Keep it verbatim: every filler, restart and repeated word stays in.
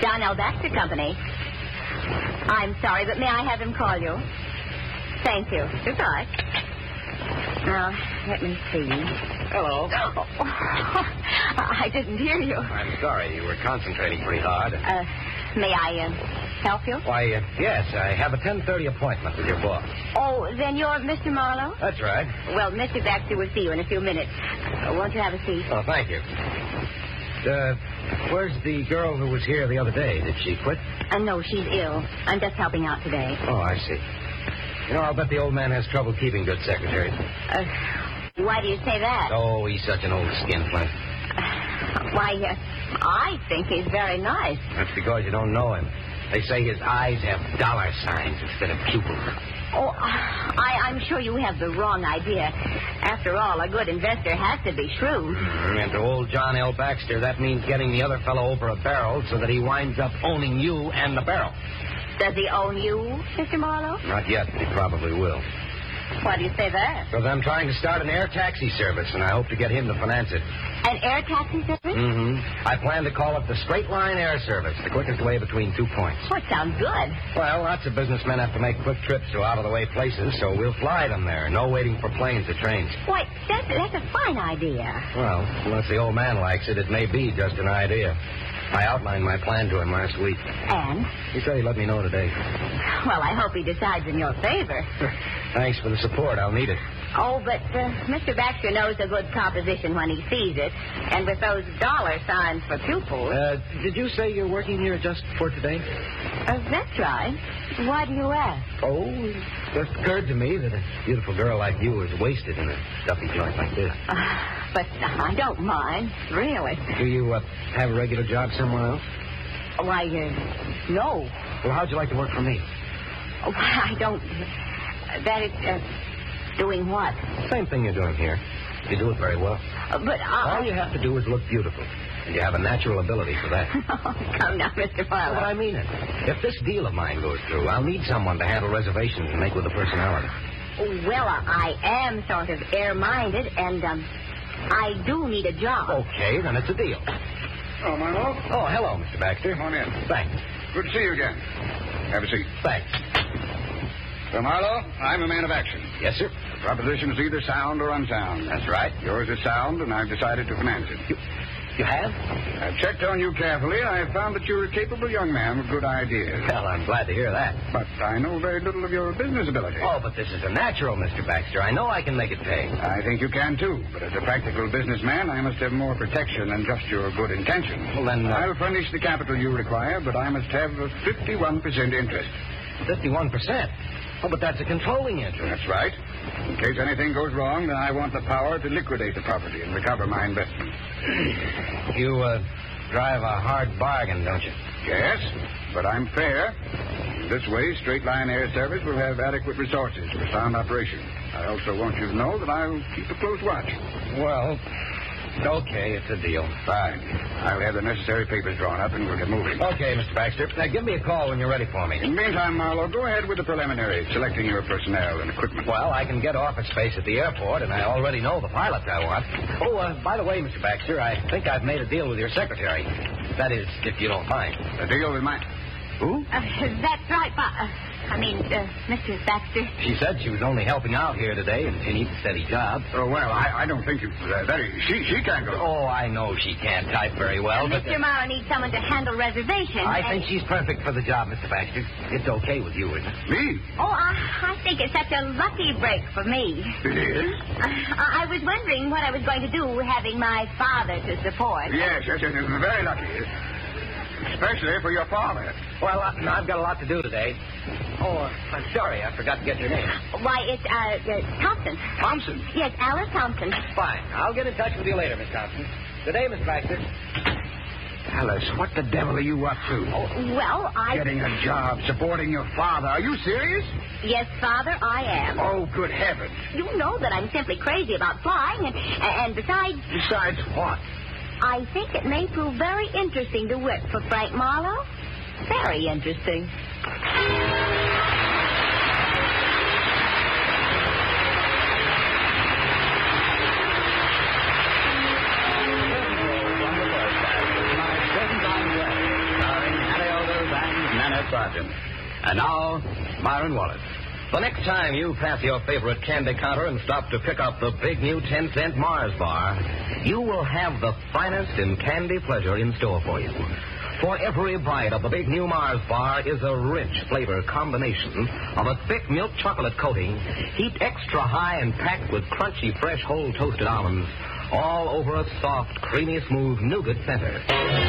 John L. Baxter Company. I'm sorry, but may I have him call you? Thank you. Goodbye. Now, let me see. Hello. Oh, I didn't hear you. I'm sorry. You were concentrating pretty hard. Uh, may I uh, help you? Why, uh, yes, I have a ten thirty appointment with your boss. Oh, then you're Mister Marlowe? That's right. Well, Mister Baxter will see you in a few minutes. Uh, won't you have a seat? Oh, thank you. Uh, where's the girl who was here the other day? Did she quit? Uh, no, she's ill. I'm just helping out today. Oh, I see. You know, I'll bet the old man has trouble keeping good secretaries. Uh, why do you say that? Oh, he's such an old skinflint. Uh, why, uh, I think he's very nice. That's because you don't know him. They say his eyes have dollar signs instead of pupils. Oh, I, I'm sure you have the wrong idea. After all, a good investor has to be shrewd. Mm-hmm. And to old John L. Baxter, that means getting the other fellow over a barrel so that he winds up owning you and the barrel. Does he own you, Mister Marlowe? Not yet, but he probably will. Why do you say that? Because I'm trying to start an air taxi service, and I hope to get him to finance it. An air taxi service? Mm-hmm. I plan to call it the Straight Line Air Service, the quickest way between two points. Oh, it sounds good. Well, lots of businessmen have to make quick trips to out-of-the-way places, so we'll fly them there. No waiting for planes or trains. Why, that's, that's a fine idea. Well, unless the old man likes it, it may be just an idea. I outlined my plan to him last week. And? He said he'd let me know today. Well, I hope he decides in your favor. Thanks for the support. I'll need it. Oh, but uh, Mister Baxter knows a good proposition when he sees it. And with those dollar signs for pupils... Uh, did you say you're working here just for today? Uh, that's right. Why do you ask? Oh, it just occurred to me that a beautiful girl like you is wasted in a stuffy joint like this. Uh, but I don't mind, really. Do you uh, have a regular job somewhere else? Why, uh, no. Well, how'd you like to work for me? Oh, I don't... That is... Uh, doing what? Same thing you're doing here. You do it very well. Uh, but I... All you have to do is look beautiful. And you have a natural ability for that. Oh, come now, Mister Marlowe. Well, I mean it. If this deal of mine goes through, I'll need someone to handle reservations and make with a personality. Well, I am sort of air-minded, and um, I do need a job. Okay, then it's a deal. Oh, Marlowe. Oh, hello, Mister Baxter. Come on in. Thanks. Good to see you again. Have a seat. Thanks. So, Marlowe, I'm a man of action. Yes, sir. The proposition is either sound or unsound. That's right. Yours is sound, and I've decided to finance it. You, you have? I've checked on you carefully. I have found that you're a capable young man with good ideas. Well, I'm glad to hear that. But I know very little of your business ability. Oh, but this is a natural, Mister Baxter. I know I can make it pay. I think you can, too. But as a practical businessman, I must have more protection than just your good intentions. Well, then... Uh... I'll furnish the capital you require, but I must have a fifty-one percent interest. fifty-one percent? Oh, but that's a controlling interest. That's right. In case anything goes wrong, then I want the power to liquidate the property and recover my investment. You, uh, drive a hard bargain, don't you? Yes, but I'm fair. This way, Straight Line Air Service will have adequate resources for sound operation. I also want you to know that I'll keep a close watch. Well, okay, it's a deal. Fine. I'll have the necessary papers drawn up and we'll get moving. Okay, Mister Baxter. Now, give me a call when you're ready for me. In the meantime, Marlowe, go ahead with the preliminaries, selecting your personnel and equipment. Well, I can get office space at the airport, and I already know the pilots I want. Oh, uh, by the way, Mister Baxter, I think I've made a deal with your secretary. That is, if you don't mind. A deal with mine. Who? Uh, that's right, Bob. Uh, I mean, uh, Mister Baxter. She said she was only helping out here today, and she needs a steady job. Oh, well, I, I don't think you... Uh, that is, she, she can't go... Oh, I know she can't type very well, but... Mister Uh, Marlowe needs someone to handle reservations. I and... think she's perfect for the job, Mister Baxter. It's okay with you, isn't it? Me? Oh, I, I think it's such a lucky break for me. It is? Uh, I was wondering what I was going to do having my father to support. Yes, yes, yes, it's very lucky. Especially for your father. Well, uh, I've got a lot to do today. Oh, I'm sorry, I forgot to get your name. Why, it's, uh, uh, Thompson. Thompson? Yes, Alice Thompson. Fine. I'll get in touch with you later, Miss Thompson. Good day, Mister Baxter. Alice, what the devil are you up to? Oh, well, I... Getting a job, supporting your father. Are you serious? Yes, Father, I am. Oh, good heavens. You know that I'm simply crazy about flying, and, and besides... Besides what? I think it may prove very interesting to work for Frank Marlowe. Very interesting. Starring Hattie Sergeant. And now, Myron Wallace. The next time you pass your favorite candy counter and stop to pick up the big new ten-cent Mars bar, you will have the finest in candy pleasure in store for you. For every bite of the big new Mars bar is a rich flavor combination of a thick milk chocolate coating, heaped extra high and packed with crunchy, fresh, whole toasted almonds, all over a soft, creamy, smooth nougat center.